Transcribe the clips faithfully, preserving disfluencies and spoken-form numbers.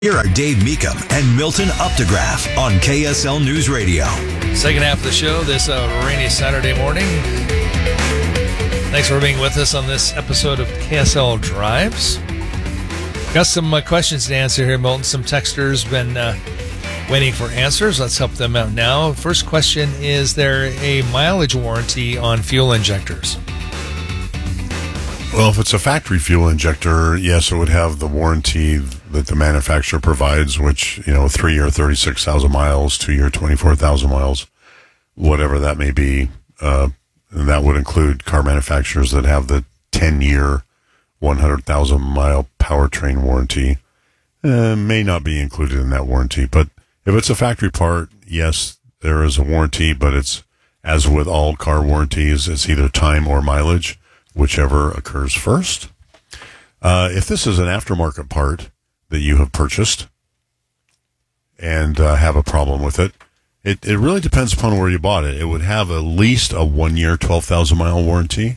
Here are Dave Meekum and Milton Updegraff on K S L News Radio. Second half of the show this uh, rainy Saturday morning. Thanks for being with us on this episode of K S L Drives. Got some uh, questions to answer here, Milton. Some texters been uh, waiting for answers. Let's help them out now. First question, is there a mileage warranty on fuel injectors? Well, if it's a factory fuel injector, yes, it would have the warranty that the manufacturer provides, which, you know, three-year thirty-six thousand miles, two-year twenty-four thousand miles, whatever that may be. Uh, and that would include car manufacturers that have the ten-year, one hundred thousand mile powertrain warranty. Uh, may not be included in that warranty. But if it's a factory part, yes, there is a warranty, but it's, as with all car warranties, it's either time or mileage, whichever occurs first. Uh, if this is an aftermarket part that you have purchased and uh, have a problem with it, it, it really depends upon where you bought it. It would have at least a one-year, twelve thousand mile warranty.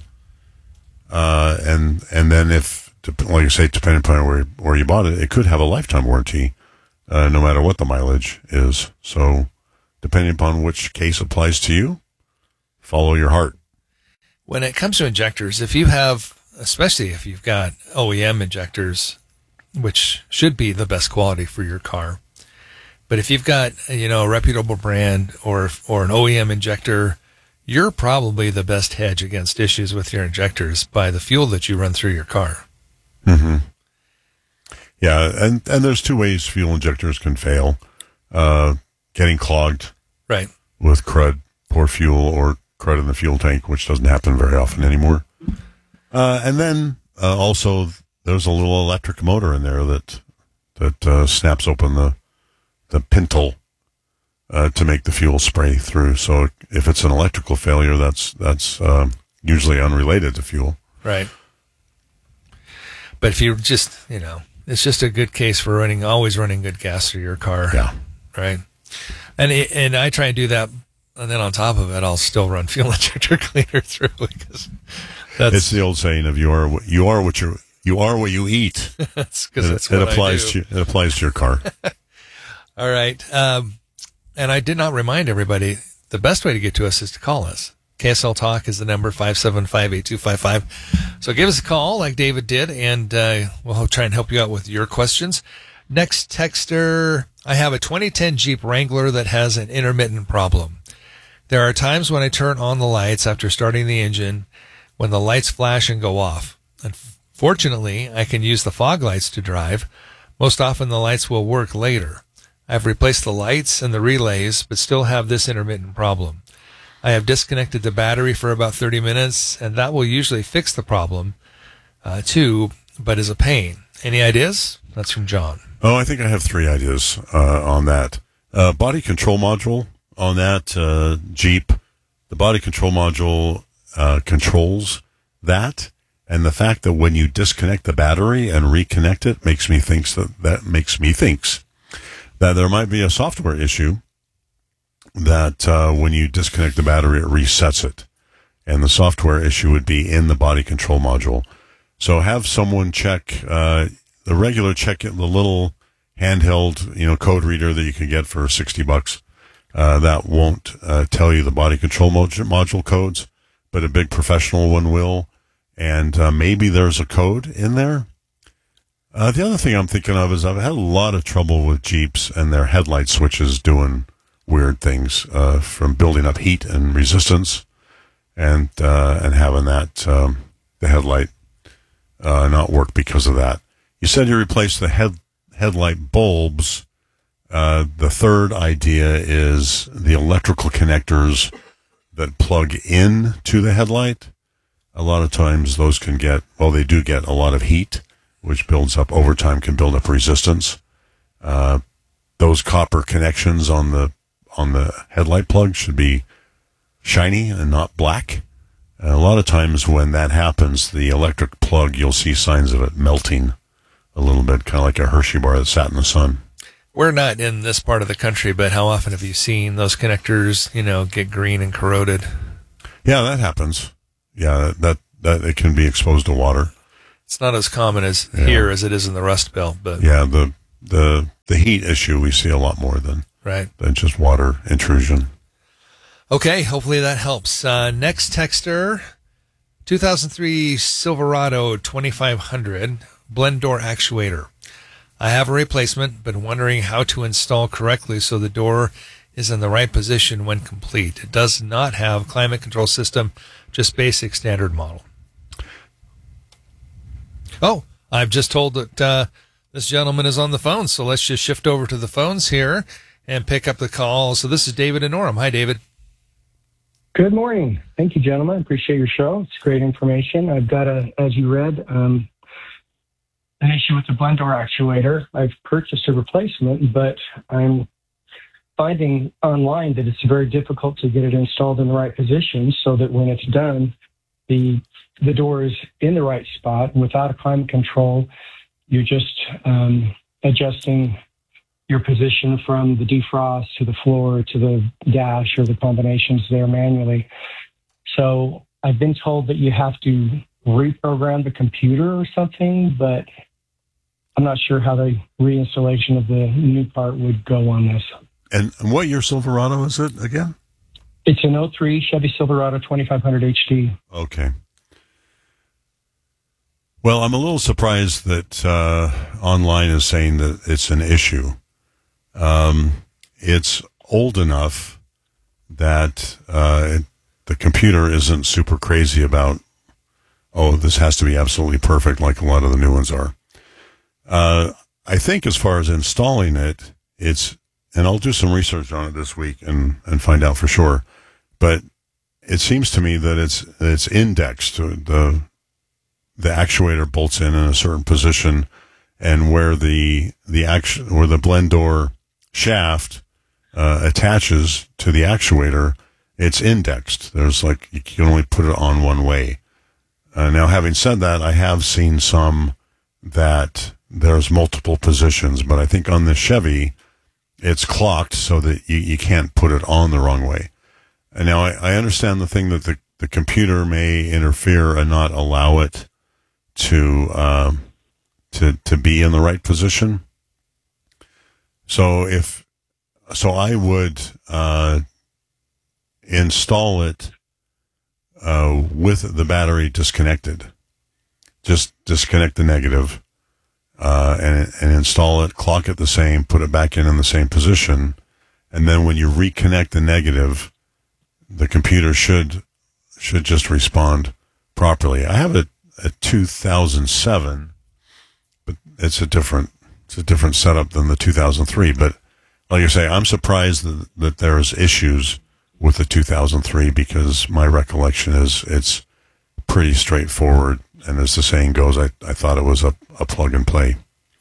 Uh, and and then if, like I say, depending upon where, where you bought it, it could have a lifetime warranty, uh, no matter what the mileage is. So depending upon which case applies to you, follow your heart. When it comes to injectors, if you have, especially if you've got O E M injectors, which should be the best quality for your car, but if you've got, you know, a reputable brand or or an O E M injector, you're probably the best hedge against issues with your injectors by the fuel that you run through your car. Mm-hmm. Yeah, and, and there's two ways fuel injectors can fail. Uh, getting clogged right, with crud, poor fuel, or crud in the fuel tank, which doesn't happen very often anymore. Uh, and then uh, also there's a little electric motor in there that that uh, snaps open the the pintle uh, to make the fuel spray through. So if it's an electrical failure, that's that's uh, usually unrelated to fuel. Right. But if you just, you know, it's just a good case for running, always running good gas through your car. Yeah. Right. And it, and I try and do that. And then on top of it, I'll still run fuel injector cleaner through because that's it's the old saying of you are what you are what you you are what you eat. That's because it, it applies to it applies to your car. All right, um, and I did not remind everybody the best way to get to us is to call us. K S L Talk is the number five seven five eight two five five. So give us a call like David did, and uh, we'll try and help you out with your questions. Next texter, I have a twenty ten Jeep Wrangler that has an intermittent problem. There are times when I turn on the lights after starting the engine when the lights flash and go off. Unfortunately, I can use the fog lights to drive. Most often the lights will work later. I've replaced the lights and the relays, but still have this intermittent problem. I have disconnected the battery for about thirty minutes, and that will usually fix the problem, uh, too, but is a pain. Any ideas? That's from John. Oh, I think I have three ideas uh, on that. Uh, body control module. On that uh, Jeep, the body control module uh, controls that, and the fact that when you disconnect the battery and reconnect it makes me thinks that that makes me thinks that there might be a software issue that uh, when you disconnect the battery it resets it, and the software issue would be in the body control module. So have someone check uh, the regular check it the little handheld you know code reader that you can get for sixty bucks. Uh, that won't uh, tell you the body control mod- module codes, but a big professional one will. And uh, maybe there's a code in there. Uh, the other thing I'm thinking of is I've had a lot of trouble with Jeeps and their headlight switches doing weird things, uh, from building up heat and resistance and uh, and having that um, the headlight uh, not work because of that. You said you replaced the head headlight bulbs. Uh, the third idea is the electrical connectors that plug in to the headlight. A lot of times those can get, well, they do get a lot of heat, which builds up over time, can build up resistance. Uh, those copper connections on the, on the headlight plug should be shiny and not black. A lot of times when that happens, the electric plug, you'll see signs of it melting a little bit, kind of like a Hershey bar that sat in the sun. We're not in this part of the country, but how often have you seen those connectors, you know, get green and corroded? Yeah, that happens. Yeah, that, that it can be exposed to water. It's not as common as yeah. here as it is in the Rust Belt, but yeah, the the heat issue we see a lot more than, Right. than just water intrusion. Okay, hopefully that helps. Uh, next texter, two thousand three Silverado twenty-five hundred, blend door actuator. I have a replacement, but wondering how to install correctly so the door is in the right position when complete. It does not have climate control system, just basic standard model. Oh, I've just told that uh, this gentleman is on the phone, so let's just shift over to the phones here and pick up the call. So this is David in Orem. Hi, David. Good morning. Thank you, gentlemen. Appreciate your show. It's great information. I've got a, as you read, um, an issue with the blend door actuator. I've purchased a replacement, but I'm finding online that it's very difficult to get it installed in the right position so that when it's done, the the door is in the right spot. And without a climate control, you're just um, adjusting your position from the defrost to the floor to the dash or the combinations there manually. So I've been told that you have to reprogram the computer or something, but I'm not sure how the reinstallation of the new part would go on this. And what year Silverado is it again? It's an oh three Chevy Silverado twenty-five hundred H D. Okay. Well, I'm a little surprised that uh, online is saying that it's an issue. Um, it's old enough that uh, it, the computer isn't super crazy about, oh, this has to be absolutely perfect like a lot of the new ones are. Uh, I think as far as installing it, it's, and I'll do some research on it this week and, and find out for sure, but it seems to me that it's, it's indexed. The, the actuator bolts in in a certain position, and where the, the action, where the blend door shaft, uh, attaches to the actuator, it's indexed. There's like, you can only put it on one way. Uh, now, having said that, I have seen some that there's multiple positions, but I think on the Chevy, it's clocked so that you, you can't put it on the wrong way. And now I, I understand the thing that the, the computer may interfere and not allow it to, um, to, to be in the right position. So if, so I would, uh, install it, uh, with the battery disconnected. Just disconnect the negative, uh, and, and install it, clock it the same, put it back in in the same position. And then when you reconnect the negative, the computer should, should just respond properly. I have a, a two thousand seven, but it's a different, it's a different setup than the two thousand three. But like I say, I'm surprised that, that there's issues with the two thousand three, because my recollection is it's pretty straightforward. And as the saying goes, I, I thought it was a, a plug and play.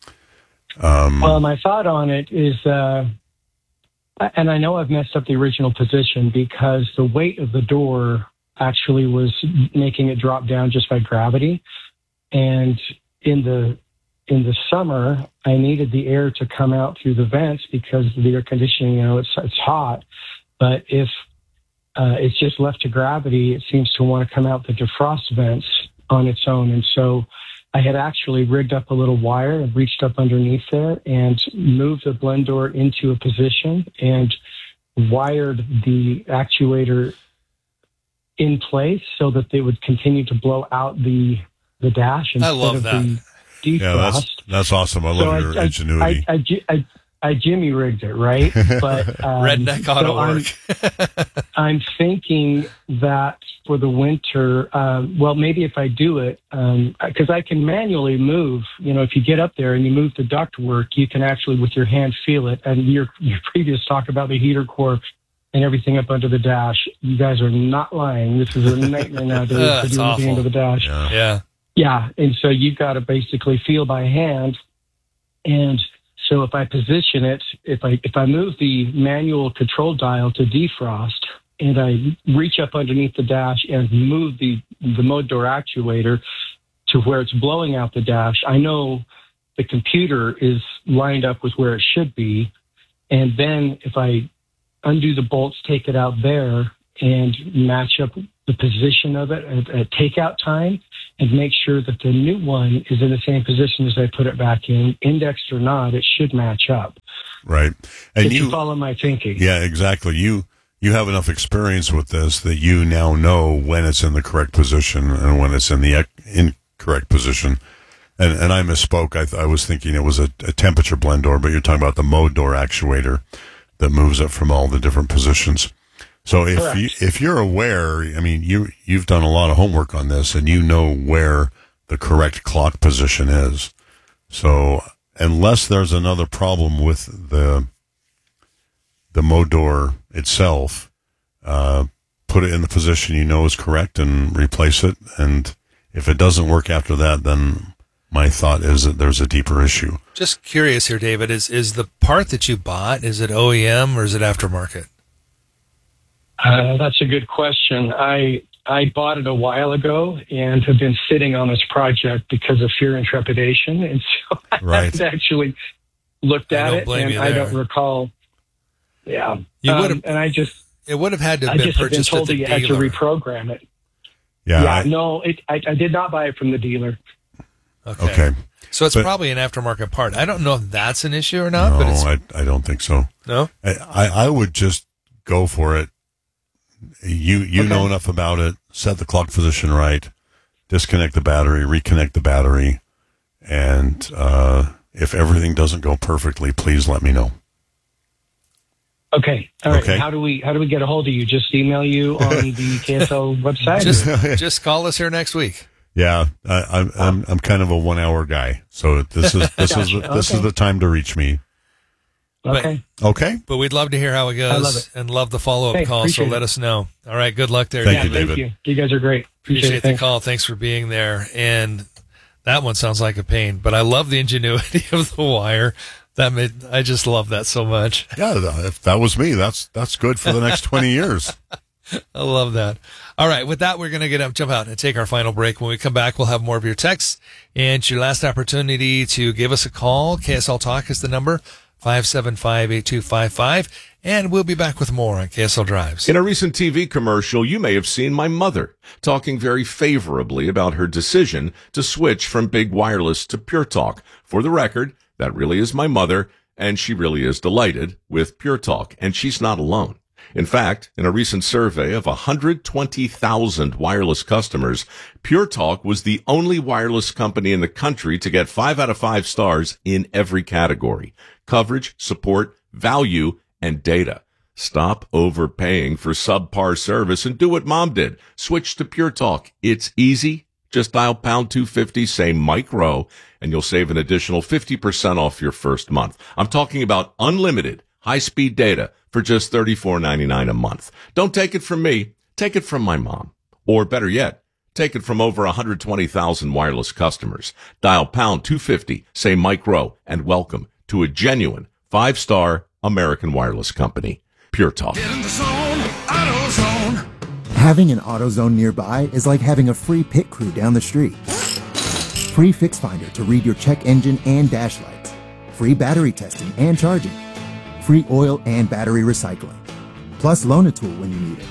Um, well, my thought on it is, uh, and I know I've messed up the original position because the weight of the door actually was making it drop down just by gravity. And in the in the summer, I needed the air to come out through the vents because the air conditioning, you know, it's it's hot. But if uh, it's just left to gravity, it seems to want to come out the defrost vents on its own. And so I had actually rigged up a little wire and reached up underneath there and moved the blend door into a position and wired the actuator in place so that they would continue to blow out the the dash instead I love of that. the defrost. yeah, that's, that's awesome. I love So your I, ingenuity. I, I, I, I Jimmy rigged it, right? But um, Redneck auto so I'm, work. I'm thinking that for the winter, uh, well, maybe if I do it, because um, I can manually move. You know, if you get up there and you move the duct work, you can actually with your hand feel it. And your your previous talk about the heater core and everything up under the dash, you guys are not lying. This is a nightmare nowadays Uh, to it's do anything awful. under the dash. yeah. Yeah. Yeah, and so you've got to basically feel by hand. And so if I position it, if I if I move the manual control dial to defrost, and I reach up underneath the dash and move the the mode door actuator to where it's blowing out the dash, I know the computer is lined up with where it should be. And then if I undo the bolts, take it out there, and match up the position of it at, at takeout time, and make sure that the new one is in the same position as I put it back in, indexed or not, it should match up. Right. And if you, you follow my thinking. Yeah, exactly. You you have enough experience with this that you now know when it's in the correct position and when it's in the ec- incorrect position. And and I misspoke. I, th- I was thinking it was a, a temperature blend door, but you're talking about the mode door actuator that moves it from all the different positions. So if Correct. you if you're aware, I mean, you you've done a lot of homework on this, and you know where the correct clock position is. So unless there's another problem with the the mode door itself, uh, put it in the position you know is correct and replace it. And if it doesn't work after that, then my thought is that there's a deeper issue. Just curious here, David, is is the part that you bought, is it O E M or is it aftermarket? Uh, that's a good question. I I bought it a while ago and have been sitting on this project because of fear and trepidation, and so I Right. haven't actually looked I at don't it, blame and you I there. don't recall. Yeah, You um, would've- and I just It would have had to have I been just have been purchased at told the that you had to dealer. reprogram it. Yeah. Yeah, I- no, it, I, I did not buy it from the dealer. Okay. okay. So it's But- probably an aftermarket part. I don't know if that's an issue or not, No, but it's I I don't think so. no. I, I, I would just go for it. You you Okay. know enough about it. Set the clock position right. Disconnect the battery. Reconnect the battery. And uh, if everything doesn't go perfectly, please let me know. Okay, all right. Okay. How do we how do we get a hold of you? Just email you on the K S L website. Just just call us here next week. Yeah, I, I'm I'm I'm kind of a one hour guy, so this is this is the, Gotcha. this is Okay. the time to reach me. okay. Okay. But we'd love to hear how it goes I love it. and love the follow-up Hey, call, so appreciate let it. us know. All right, good luck there, Thank Yeah, you, David. David. thank you. You guys are great. Appreciate, Appreciate it. the Thanks. call. Thanks for being there. And that one sounds like a pain, but I love the ingenuity of the wire. That made, I just love that so much. Yeah, th- if that was me, that's that's good for the next twenty years. I love that. All right, with that, we're going to get up, jump out and take our final break. When we come back, we'll have more of your texts and your last opportunity to give us a call. K S L Talk is the number, five seven five, eight two five five. And we'll be back with more on K S L Drives. In a recent T V commercial, you may have seen my mother talking very favorably about her decision to switch from Big Wireless to Pure Talk. For the record, that really is my mother, and she really is delighted with Pure Talk, and she's not alone. In fact, in a recent survey of one hundred twenty thousand wireless customers, Pure Talk was the only wireless company in the country to get five out of five stars in every category: coverage, support, value, and data. Stop overpaying for subpar service and do what Mom did. Switch to Pure Talk. It's easy. Just dial pound two fifty, say Mike Rowe, and you'll save an additional fifty percent off your first month. I'm talking about unlimited high-speed data for just thirty-four ninety-nine a month. Don't take it from me. Take it from my mom. Or better yet, take it from over one hundred twenty thousand wireless customers. Dial pound two fifty, say Mike Rowe, and welcome to a genuine five-star American wireless company. Pure Talk. Get in the zone, AutoZone. Having an AutoZone nearby is like having a free pit crew down the street. Free Fix Finder to read your check engine and dash lights. Free battery testing and charging. Free oil and battery recycling. Plus loan a tool when you need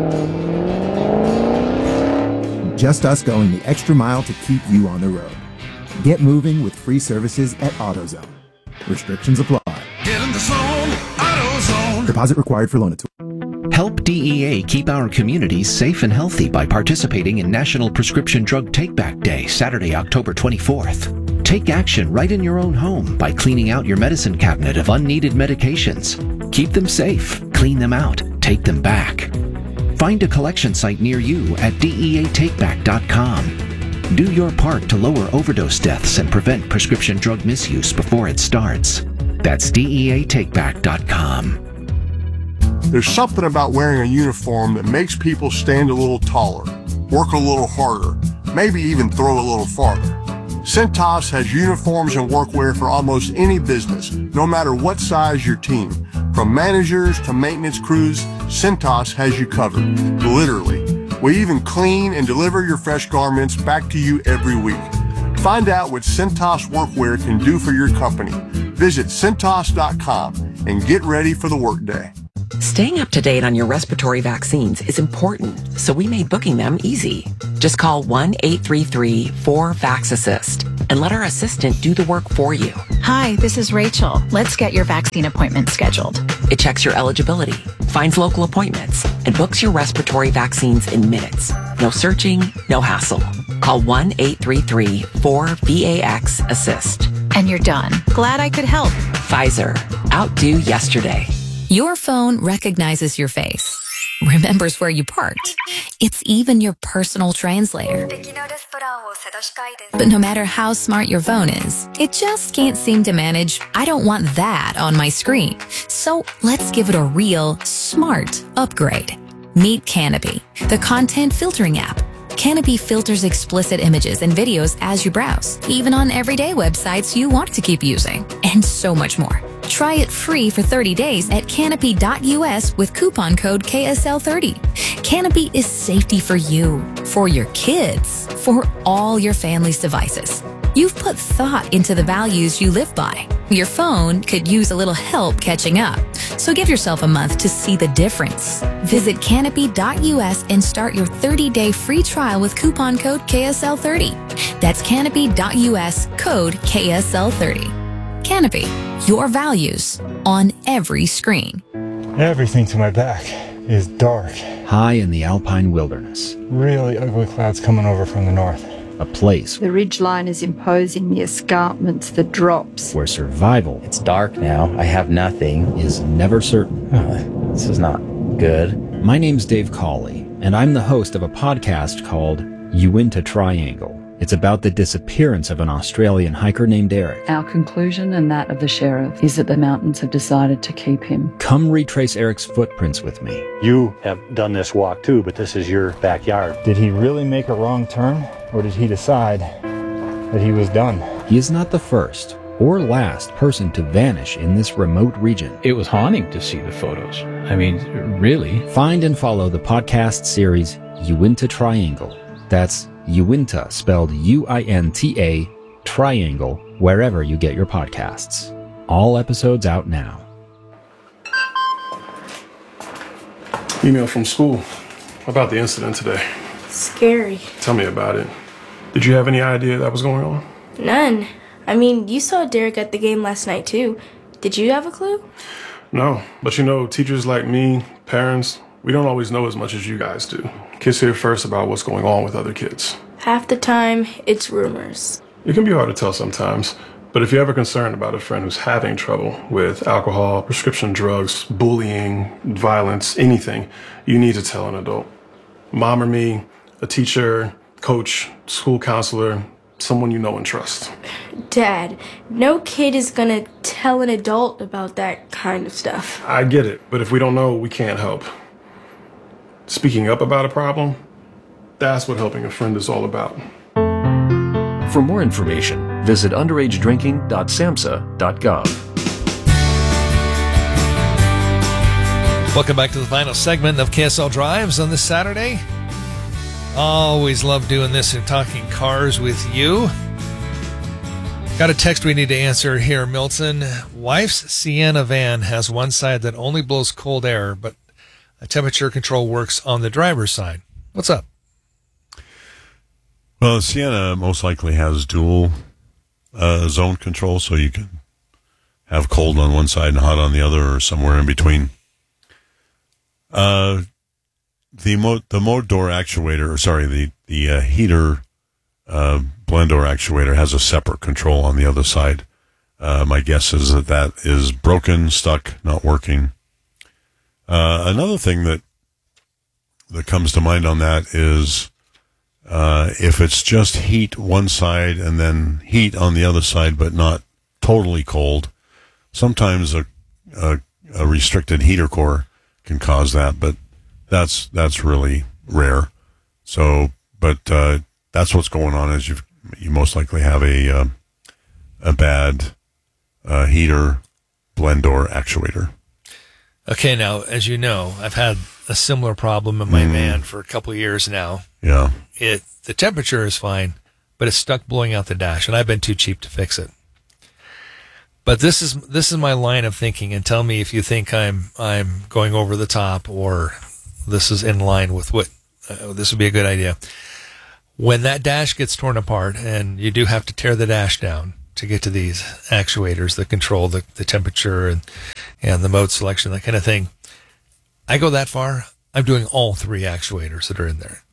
it. Just us going the extra mile to keep you on the road. Get moving with free services at AutoZone. Restrictions apply. Get in the zone, AutoZone. Deposit required for loan a tool. Help D E A keep our communities safe and healthy by participating in National Prescription Drug Take-Back Day, Saturday, October twenty-fourth. Take action right in your own home by cleaning out your medicine cabinet of unneeded medications. Keep them safe, clean them out, take them back. Find a collection site near you at D E A take back dot com. Do your part to lower overdose deaths and prevent prescription drug misuse before it starts. That's D E A take back dot com. There's something about wearing a uniform that makes people stand a little taller, work a little harder, maybe even throw a little farther. Cintas has uniforms and workwear for almost any business, no matter what size your team. From managers to maintenance crews, Cintas has you covered, literally. We even clean and deliver your fresh garments back to you every week. Find out what Cintas workwear can do for your company. Visit Cintas dot com and get ready for the workday. Staying up to date on your respiratory vaccines is important. so we made booking them easy. Just call one eight three three four VAX assist and let our assistant do the work for you. Hi, this is Rachel. Let's get your vaccine appointment scheduled. It checks your eligibility, finds local appointments, and books your respiratory vaccines in minutes. No searching, no hassle. Call one eight three three four VAX assist. And you're done. Glad I could help. Pfizer. Outdo yesterday. Your phone recognizes your face, remembers where you parked. It's even your personal translator. But no matter how smart your phone is, it just can't seem to manage, I don't want that on my screen. So let's give it a real, smart upgrade. Meet Canopy, the content filtering app. Canopy filters explicit images and videos as you browse, even on everyday websites you want to keep using, and so much more. Try it free for thirty days at canopy dot U S with coupon code K S L thirty. Canopy is safety for you, for your kids, for all your family's devices. You've put thought into the values you live by. Your phone could use a little help catching up, so give yourself a month to see the difference. Visit canopy dot U S and start your thirty-day free trial with coupon code K S L thirty. That's canopy dot U S, code K S L thirty. Canopy, your values on every screen. Everything to my back is dark. High in the alpine wilderness. Really ugly clouds coming over from the north. A place the ridgeline is imposing the escarpments, the drops. where survival, It's dark now. I have nothing. is never certain. Oh, this is not good. My name's Dave Cawley, and I'm the host of a podcast called Uinta Triangle. It's about the disappearance of an Australian hiker named Eric. Our conclusion and that of the sheriff is that the mountains have decided to keep him. Come retrace Eric's footprints with me. You have done this walk too, but this is your backyard. Did he really make a wrong turn, or did he decide that he was done? He is not the first or last person to vanish in this remote region. It was haunting to see the photos. I mean, really. Find and follow the podcast series Uinta Triangle. That's Uinta, spelled U I N T A, Triangle, wherever you get your podcasts. All episodes out now. Email from school about the incident today. Scary. Tell me about it. Did you have any idea that was going on? None. I mean, you saw Derek at the game last night, too. Did you have a clue? No, but you know, teachers like me, parents, we don't always know as much as you guys do. Kids hear first about what's going on with other kids. Half the time, it's rumors. It can be hard to tell sometimes, but if you're ever concerned about a friend who's having trouble with alcohol, prescription drugs, bullying, violence, anything, you need to tell an adult. Mom or me, a teacher, coach, school counselor, someone you know and trust. Dad, no kid is gonna tell an adult about that kind of stuff. I get it, but if we don't know, we can't help. Speaking up about a problem, that's what helping a friend is all about. For more information, visit underage drinking dot samhsa dot gov. Welcome back to the final segment of K S L Drives on this Saturday. Always love doing this and talking cars with you. Got a text we need to answer here, Milton. Wife's Sienna van has one side that only blows cold air, but a temperature control works on the driver's side. What's up? Well, Sienna most likely has dual uh, zone control, so you can have cold on one side and hot on the other, or somewhere in between. Uh, the mo- the mode door actuator, or sorry, the the uh, heater uh, blend door actuator has a separate control on the other side. Uh, my guess is that that is broken, stuck, not working. Uh, another thing that that comes to mind on that is uh, if it's just heat one side and then heat on the other side, but not totally cold. Sometimes a a, a restricted heater core can cause that, but that's that's really rare. So, but uh, that's what's going on. Is you you most likely have a uh, a bad uh, heater blend door actuator. Okay, now, as you know, I've had a similar problem in my Mm. van for a couple of years now. Yeah. It the temperature is fine, but it's stuck blowing out the dash, and I've been too cheap to fix it. But this is this is my line of thinking, and tell me if you think I'm I'm going over the top or this is in line with what uh, this would be a good idea. When that dash gets torn apart, and you do have to tear the dash down to get to these actuators that control the, the temperature and, and the mode selection, that kind of thing. I go that far, I'm doing all three actuators that are in there.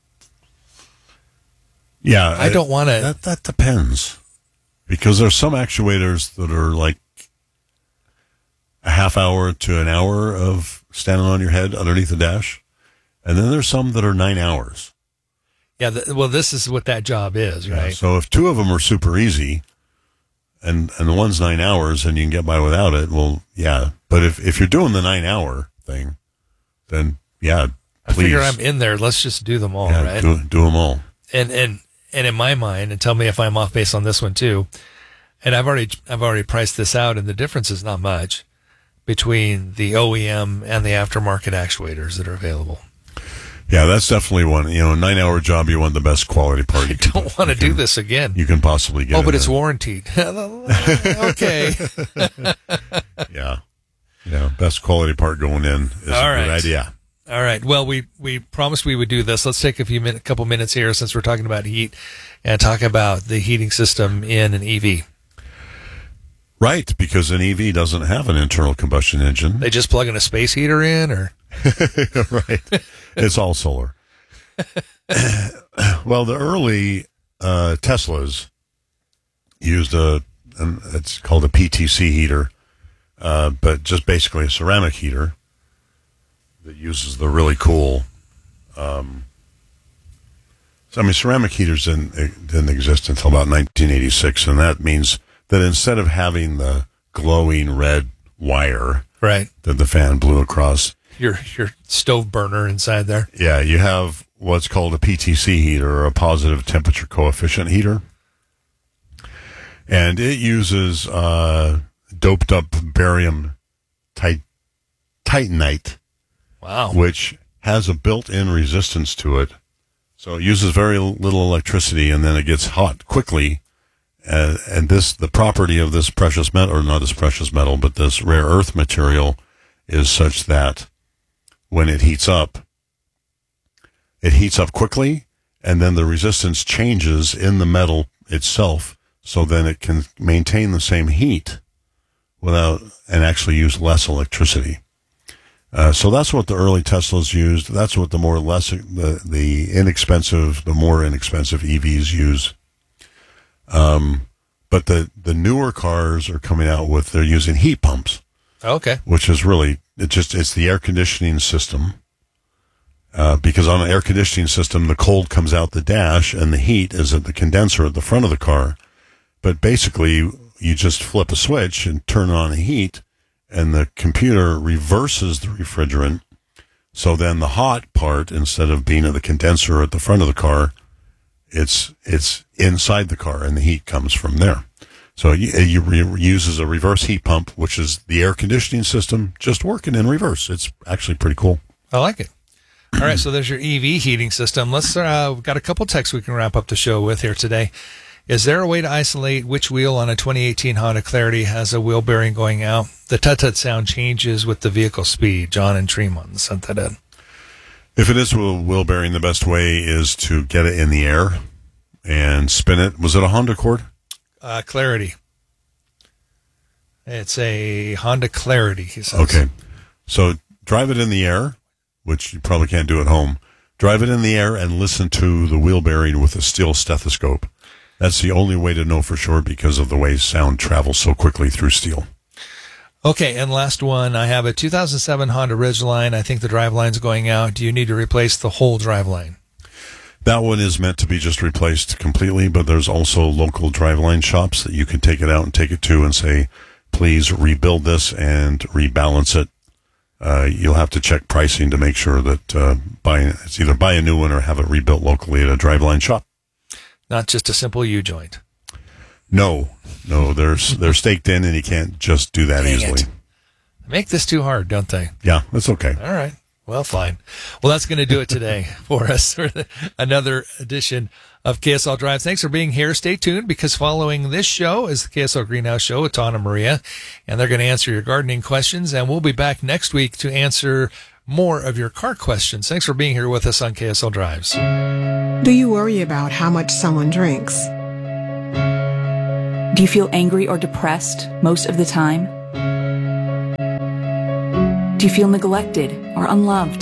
Yeah. I don't want to. That, that depends. Because there's some actuators that are like a half hour to an hour of standing on your head underneath the dash. And then there's some that are nine hours. Yeah. The, well, this is what that job is, right? Yeah, so if two of them are super easy, and and the one's nine hours and you can get by without it, well, yeah. But if, if you're doing the nine hour thing, then yeah, I please. figure I'm in there. Let's just do them all, yeah, right? Do, do them all. And and and in my mind, and tell me if I'm off base on this one too. And I've already I've already priced this out, and the difference is not much between the O E M and the aftermarket actuators that are available. Yeah, that's definitely one. You know, a nine-hour job, you want the best quality part. I don't want to do this again. You can possibly get. Oh, but it it's in. warranted. Okay. Yeah. Yeah, best quality part going in is All a right. good idea. All right. Well, we, we promised we would do this. Let's take a few minute, couple minutes here since we're talking about heat and talk about the heating system in an E V. Right, because an E V doesn't have an internal combustion engine. They just plug in a space heater in, or right? It's all solar. Well, the early uh, Teslas used a, an, it's called a P T C heater, uh, but just basically a ceramic heater that uses the really cool. Um, so, I mean, ceramic heaters didn't, didn't exist until about nineteen eighty-six, and that means that instead of having the glowing red wire right that the fan blew across, your your stove burner inside there. Yeah, you have what's called a P T C heater, or a positive temperature coefficient heater. And it uses uh, doped up barium tit- titanite, wow, which has a built-in resistance to it. So it uses very little electricity, and then it gets hot quickly. Uh, and this, the property of this precious metal, or not this precious metal, but this rare earth material, is such that when it heats up, it heats up quickly, and then the resistance changes in the metal itself, so then it can maintain the same heat without, and actually use less electricity. Uh, so that's what the early Teslas used. That's what the more less, the, the inexpensive, the more inexpensive E Vs use. Um, but the, the newer cars are coming out with, they're using heat pumps. Okay. Which is really, it just, it's the air conditioning system. Uh, because on an air conditioning system, the cold comes out the dash and the heat is at the condenser at the front of the car. But basically, you just flip a switch and turn on the heat, and the computer reverses the refrigerant. So then the hot part, instead of being at the condenser at the front of the car, it's it's inside the car, and the heat comes from there. So it, it re- uses a reverse heat pump, which is the air conditioning system just working in reverse. It's actually pretty cool. I like it. All right, so there's your E V heating system. Let's uh, we've got a couple texts we can wrap up the show with here today. Is there a way to isolate which wheel on a twenty eighteen Honda Clarity has a wheel bearing going out? The tut-tut sound changes with the vehicle speed. John and Tremont sent that in. If it is wheel, wheel bearing, the best way is to get it in the air and spin it. Was it a Honda Accord? Uh, Clarity. It's a Honda Clarity, he says. Okay. So drive it in the air, which you probably can't do at home. Drive it in the air and listen to the wheel bearing with a steel stethoscope. That's the only way to know for sure because of the way sound travels so quickly through steel. Okay, and last one. I have a two thousand seven Honda Ridgeline. I think the driveline's going out. Do you need to replace the whole driveline? That one is meant to be just replaced completely, but there's also local driveline shops that you can take it out and take it to and say, please rebuild this and rebalance it. Uh, you'll have to check pricing to make sure that uh, buy, it's either buy a new one or have it rebuilt locally at a driveline shop. Not just a simple U-joint. No, no, they're, they're staked in and you can't just do that Dang easily. it. They make this too hard, don't they? Yeah, that's okay. All right. Well, fine. Well, that's going to do it today for us for the, another edition of K S L Drive. Thanks for being here. Stay tuned because following this show is the K S L Greenhouse Show with Tom and Maria, and they're going to answer your gardening questions. And we'll be back next week to answer more of your car questions. Thanks for being here with us on K S L Drives. Do you worry about how much someone drinks? Do you feel angry or depressed most of the time? Do you feel neglected or unloved?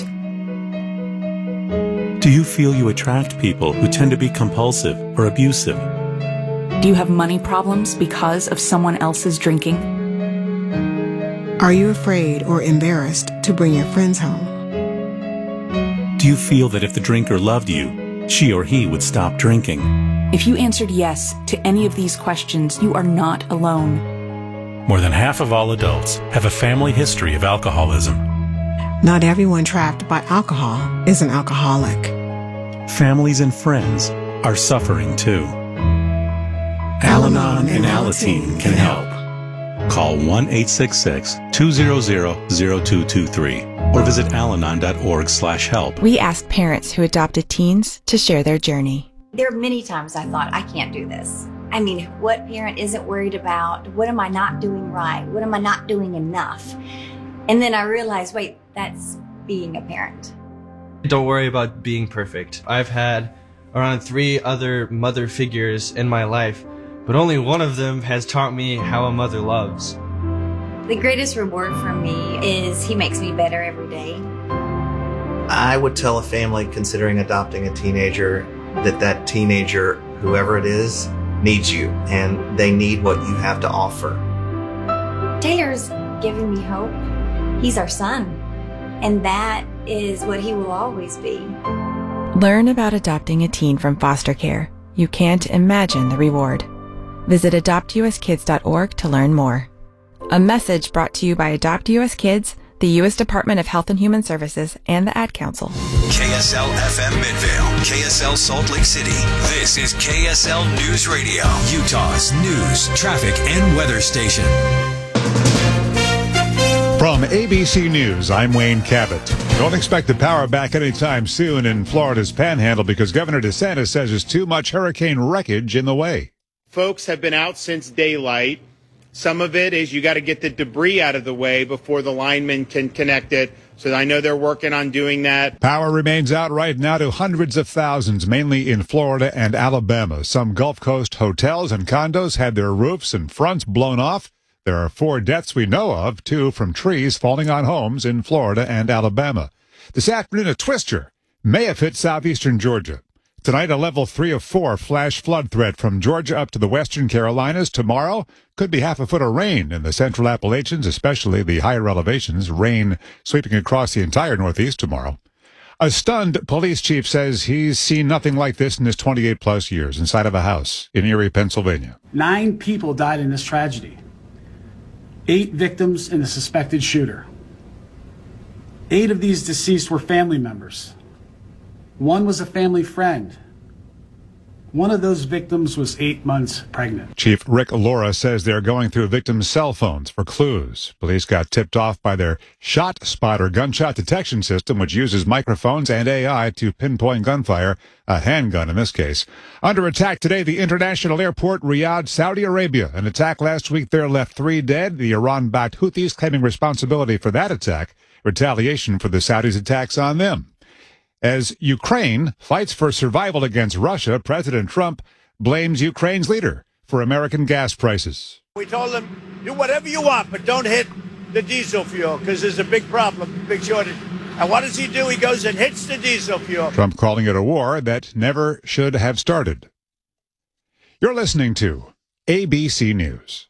Do you feel you attract people who tend to be compulsive or abusive? Do you have money problems because of someone else's drinking? Are you afraid or embarrassed to bring your friends home? Do you feel that if the drinker loved you, she or he would stop drinking? If you answered yes to any of these questions, you are not alone. More than half of all adults have a family history of alcoholism. Not everyone trapped by alcohol is an alcoholic. Families and friends are suffering too. Al-Anon and Alateen can help. Call one eight six six, two zero zero, zero two two three or visit alanon dot org slash help. We asked parents who adopted teens to share their journey. There are many times I thought, I can't do this. I mean, what parent isn't worried about? What am I not doing right? What am I not doing enough? And then I realized, wait, that's being a parent. Don't worry about being perfect. I've had around three other mother figures in my life, but only one of them has taught me how a mother loves. The greatest reward for me is he makes me better every day. I would tell a family considering adopting a teenager that that teenager, whoever it is, needs you, and they need what you have to offer. Taylor's giving me hope. He's our son, and that is what he will always be. Learn about adopting a teen from foster care. You can't imagine the reward. Visit adopt u s kids dot org to learn more. A message brought to you by Adopt U S Kids, the U S Department of Health and Human Services, and the Ad Council. K S L F M Midvale, K S L Salt Lake City. This is K S L News Radio, Utah's news, traffic, and weather station. From A B C News, I'm Wayne Cabot. Don't expect the power back anytime soon in Florida's Panhandle because Governor DeSantis says there's too much hurricane wreckage in the way. Folks have been out since daylight. Some of it is you got to get the debris out of the way before the linemen can connect it. So I know they're working on doing that. Power remains out right now to hundreds of thousands, mainly in Florida and Alabama. Some Gulf Coast hotels and condos had their roofs and fronts blown off. There are four deaths we know of, two from trees falling on homes in Florida and Alabama. This afternoon, a twister may have hit southeastern Georgia. Tonight, a level three of four flash flood threat from Georgia up to the western Carolinas. Tomorrow, could be half a foot of rain in the central Appalachians, especially the higher elevations. Rain sweeping across the entire Northeast tomorrow. A stunned police chief says he's seen nothing like this in his twenty-eight plus years inside of a house in Erie, Pennsylvania. Nine people died in this tragedy. Eight victims and a suspected shooter. Eight of these deceased were family members. One was a family friend. One of those victims was eight months pregnant. Chief Rick Laura says they're going through victims' cell phones for clues. Police got tipped off by their Shot Spotter gunshot detection system, which uses microphones and A I to pinpoint gunfire, a handgun in this case. Under attack today, the international airport, Riyadh, Saudi Arabia. An attack last week there left three dead. The Iran-backed Houthis claiming responsibility for that attack, retaliation for the Saudis' attacks on them. As Ukraine fights for survival against Russia, President Trump blames Ukraine's leader for American gas prices. We told them, do whatever you want, but don't hit the diesel fuel because there's a big problem, big shortage. And what does he do? He goes and hits the diesel fuel. Trump calling it a war that never should have started. You're listening to A B C News.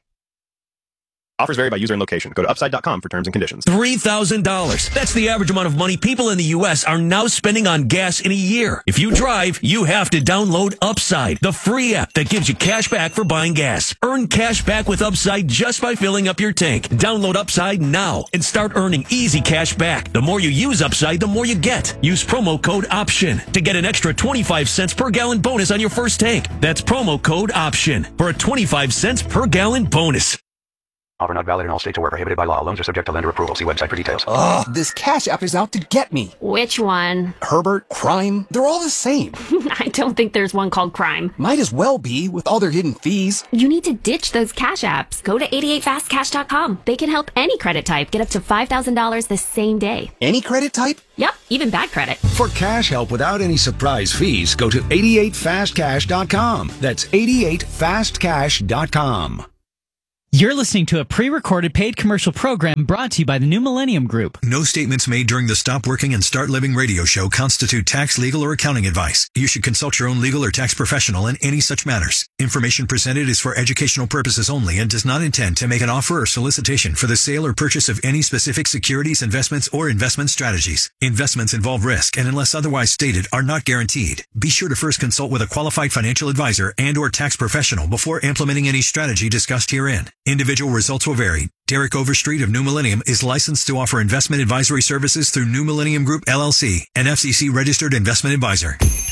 Offers vary by user and location. Go to upside dot com for terms and conditions. three thousand dollars. That's the average amount of money people in the U S are now spending on gas in a year. If you drive, you have to download Upside, the free app that gives you cash back for buying gas. Earn cash back with Upside just by filling up your tank. Download Upside now and start earning easy cash back. The more you use Upside, the more you get. Use promo code OPTION to get an extra twenty-five cents per gallon bonus on your first tank. That's promo code OPTION for a twenty-five cents per gallon bonus. Offer not valid in all states or where prohibited by law. Loans are subject to lender approval. See website for details. Ugh, this Cash App is out to get me. Which one? Herbert, Crime, they're all the same. I don't think there's one called Crime. Might as well be, with all their hidden fees. You need to ditch those Cash Apps. Go to eighty-eight fast cash dot com. They can help any credit type get up to five thousand dollars the same day. Any credit type? Yep, even bad credit. For cash help without any surprise fees, go to eighty-eight fast cash dot com. That's eighty-eight fast cash dot com. You're listening to a pre-recorded paid commercial program brought to you by the New Millennium Group. No statements made during the Stop Working and Start Living radio show constitute tax, legal, or accounting advice. You should consult your own legal or tax professional in any such matters. Information presented is for educational purposes only and does not intend to make an offer or solicitation for the sale or purchase of any specific securities, investments, or investment strategies. Investments involve risk and, unless otherwise stated, are not guaranteed. Be sure to first consult with a qualified financial advisor and or tax professional before implementing any strategy discussed herein. Individual results will vary. Derek Overstreet of New Millennium is licensed to offer investment advisory services through New Millennium Group, L L C, an F C C registered investment advisor.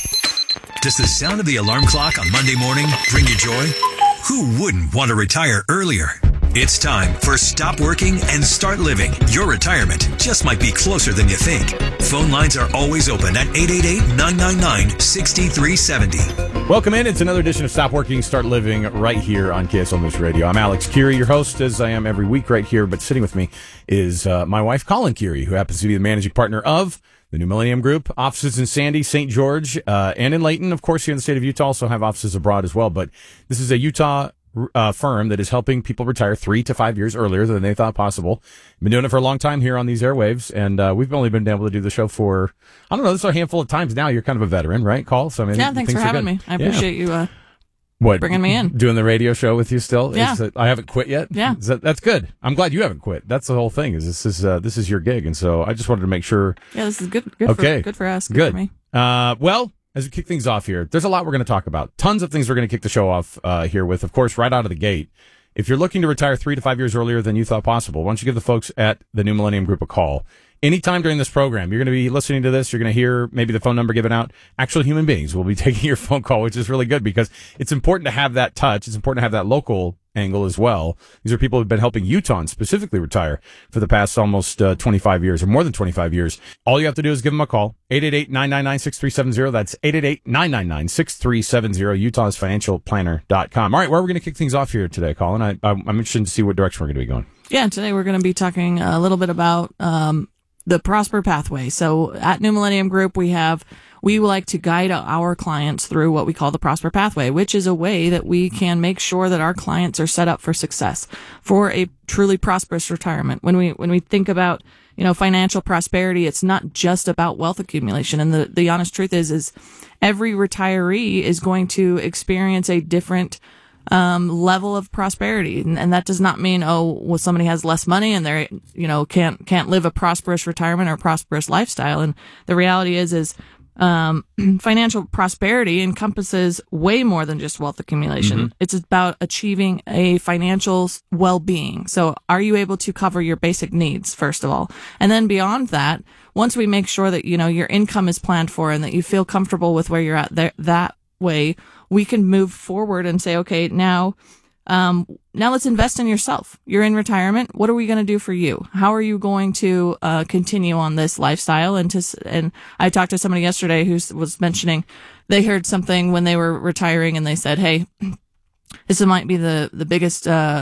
Does the sound of the alarm clock on Monday morning bring you joy? Who wouldn't want to retire earlier? It's time for Stop Working and Start Living. Your retirement just might be closer than you think. Phone lines are always open at eight eight eight, nine nine nine, six three seven zero. Welcome in. It's another edition of Stop Working, Start Living right here on K S L News Radio. I'm Alex Curie, your host, as I am every week right here. But sitting with me is uh, my wife, Colin Curie, who happens to be the managing partner of the New Millennium Group. Offices in Sandy, Saint George, uh, and in Layton, of course, here in the state of Utah. Also have offices abroad as well. But this is a Utah Uh, firm that is helping people retire three to five years earlier than they thought possible. Been doing it for a long time here on these airwaves, and uh, we've only been able to do the show for, I don't know, this is a handful of times now. You're kind of a veteran, right, Call? So I mean, yeah, thanks for having me. I appreciate yeah. you uh, what, bringing me in. Doing the radio show with you still? Yeah. Is that, I haven't quit yet? Yeah. Is that, that's good. I'm glad you haven't quit. That's the whole thing, is this is uh, this is your gig, and so I just wanted to make sure. Yeah, this is good, good, okay. for, good for us, good, good. for me. Uh, well, as we kick things off here, there's a lot we're going to talk about. Tons of things we're going to kick the show off uh, here with, of course, right out of the gate. If you're looking to retire three to five years earlier than you thought possible, why don't you give the folks at the New Millennium Group a call? Anytime during this program, you're going to be listening to this, you're going to hear maybe the phone number given out. Actual human beings will be taking your phone call, which is really good because it's important to have that touch. It's important to have that local angle as well. These are people who've been helping Utahns specifically retire for the past almost uh, twenty-five years or more than twenty-five years. All you have to do is give them a call. eight eight eight, nine nine nine, six three seven zero. That's eight eight eight, nine nine nine, six three seven zero, utahs financial planner dot com. All right, where are we going to kick things off here today, Colin? I, I'm interested to see what direction we're going to be going. Yeah, today we're going to be talking a little bit about um, the Prosper Pathway. So at New Millennium Group, we have we like to guide our clients through what we call the Prosper Pathway, which is a way that we can make sure that our clients are set up for success, for a truly prosperous retirement. When we when we think about, you know, financial prosperity, it's not just about wealth accumulation. And the, the honest truth is, is every retiree is going to experience a different um, level of prosperity. And, and that does not mean, oh, well, somebody has less money and they're, you know, can't, can't live a prosperous retirement or a prosperous lifestyle. And the reality is, is Um, financial prosperity encompasses way more than just wealth accumulation. Mm-hmm. It's about achieving a financial well-being. So are you able to cover your basic needs, first of all? And then beyond that, once we make sure that, you know, your income is planned for and that you feel comfortable with where you're at there, that way, we can move forward and say, okay, now, um, now let's invest in yourself. You're in retirement. What are we going to do for you? How are you going to, uh, continue on this lifestyle? And to, and I talked to somebody yesterday who was mentioning they heard something when they were retiring and they said, hey, this might be the, the biggest, uh,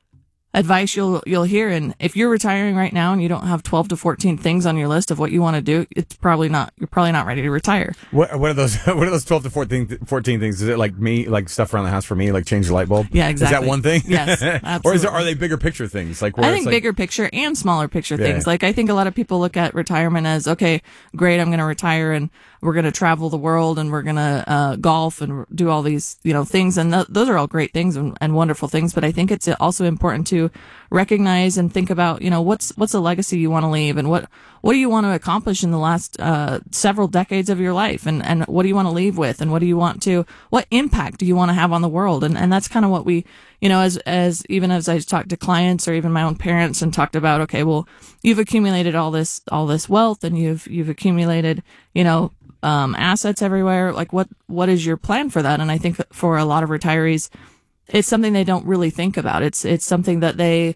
advice you'll you'll hear. And if you're retiring right now and you don't have twelve to fourteen things on your list of what you want to do, it's probably not you're probably not ready to retire. What what are those what are those twelve to fourteen, fourteen things? Is it like me, like stuff around the house for me, like change the light bulb? Yeah, exactly. Is that one thing? Yes, absolutely. Or is there, are they bigger picture things? Like where I think it's like, bigger picture and smaller picture yeah. things. Like I think a lot of people look at retirement as, okay, great, I'm going to retire and we're going to travel the world and we're going to uh, golf and do all these, you know, things. And th- those are all great things and, and wonderful things. But I think it's also important to recognize and think about, you know, what's, what's a legacy you want to leave and what, what do you want to accomplish in the last, uh, several decades of your life? And, and what do you want to leave with? And what do you want to, what impact do you want to have on the world? And, and that's kind of what we, you know, as, as, even as I talked to clients or even my own parents and talked about, okay, well, you've accumulated all this, all this wealth and you've, you've accumulated, you know, um, assets everywhere. Like what, what is your plan for that? And I think for a lot of retirees, it's something they don't really think about. It's, it's something that they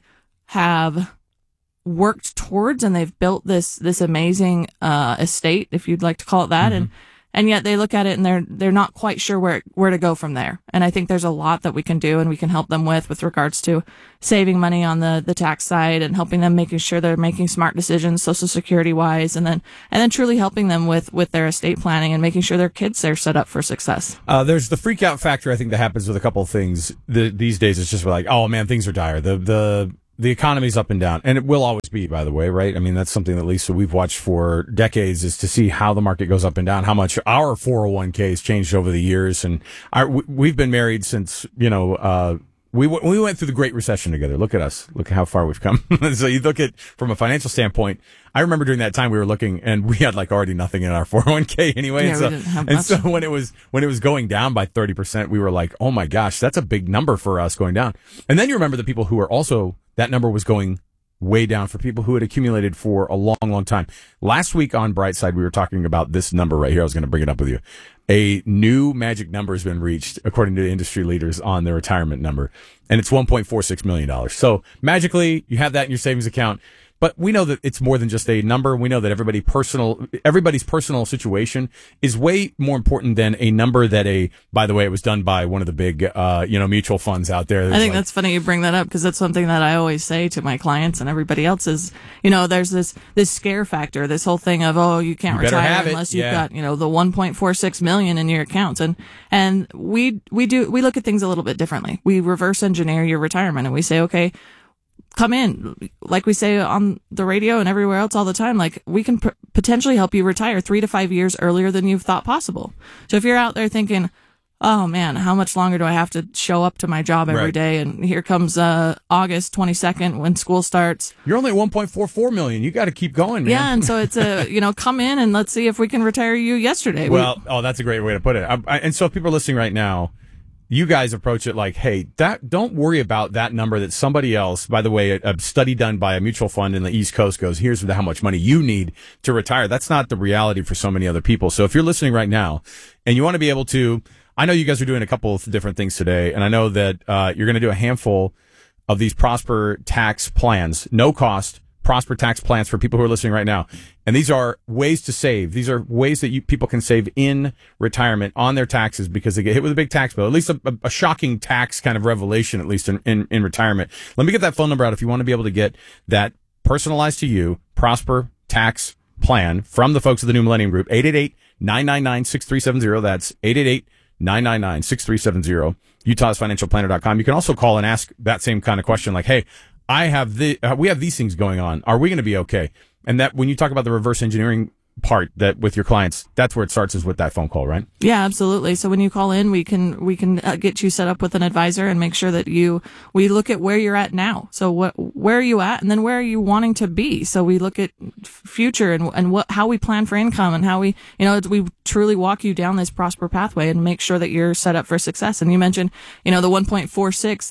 have worked towards, and they've built this this amazing uh, estate, if you'd like to call it that, mm-hmm. and and yet they look at it and they're they're not quite sure where where to go from there. And I think there's a lot that we can do and we can help them with with regards to saving money on the the tax side and helping them making sure they're making smart decisions, Social Security wise, and then and then truly helping them with with their estate planning and making sure their kids are set up for success. Uh, there's the freak out factor, I think, that happens with a couple of things the, these days. It's just like, oh man, things are dire. The the The economy's up and down, and it will always be, by the way, right? I mean, that's something that, Lisa, we've watched for decades, is to see how the market goes up and down, how much our four oh one k has changed over the years. And our, we've been married since, you know, uh, we we went through the Great Recession together. Look at us. Look at how far we've come. So you look at, from a financial standpoint, I remember during that time we were looking and we had like already nothing in our four oh one k anyway. Yeah, and so, we didn't have and much. so when it was, when it was going down by thirty percent, we were like, oh my gosh, that's a big number for us going down. And then you remember the people who are also, that number was going way down for people who had accumulated for a long, long time. Last week on Brightside, we were talking about this number right here. I was going to bring it up with you. A new magic number has been reached, according to the industry leaders, on the retirement number, and it's one point four six million dollars. So magically, you have that in your savings account. But we know that it's more than just a number. We know that everybody personal, everybody's personal situation is way more important than a number that a, by the way, it was done by one of the big, uh, you know, mutual funds out there. I think like, that's funny you bring that up because that's something that I always say to my clients and everybody else is, you know, there's this, this scare factor, this whole thing of, oh, you can't You better retire have it. unless you've Yeah. got, you know, the one point four six million in your accounts. And, and we, we do, we look at things a little bit differently. We reverse engineer your retirement and we say, okay, come in, like we say on the radio and everywhere else all the time, like we can p- potentially help you retire three to five years earlier than you've thought possible. So if you're out there thinking, oh man, how much longer do I have to show up to my job every Right. day? And here comes uh, August twenty-second when school starts. You're only at one point four four million. You got to keep going, man. Yeah, and so it's a, you know, come in and let's see if we can retire you yesterday. Well, oh, that's a great way to put it. I, I, and so if people are listening right now, you guys approach it like, hey, that don't worry about that number that somebody else, by the way, a, a study done by a mutual fund in the East Coast goes, here's how much money you need to retire. That's not the reality for so many other people. So if you're listening right now and you want to be able to, I know you guys are doing a couple of different things today, and I know that uh, you're going to do a handful of these Prosper tax plans, no cost Prosper tax plans for people who are listening right now. And these are ways to save. These are ways that you people can save in retirement on their taxes because they get hit with a big tax bill, at least a, a, a shocking tax kind of revelation, at least in, in, in retirement. Let me get that phone number out if you want to be able to get that personalized to you Prosper tax plan from the folks of the New Millennium Group. eight eight eight, nine nine nine, six three seven zero. That's eight eight eight, nine nine nine, six three seven zero. Utahs Financial Planner dot com. You can also call and ask that same kind of question like, hey, I have the, uh, we have these things going on. Are we going to be okay? And that when you talk about the reverse engineering part that with your clients, that's where it starts is with that phone call, right? Yeah, absolutely. So when you call in, we can we can uh, get you set up with an advisor and make sure that you we look at where you're at now. So what where are you at, and then where are you wanting to be? So we look at f- future and and what how we plan for income and how we you know we truly walk you down this Prosper pathway and make sure that you're set up for success. And you mentioned you know the one point four six.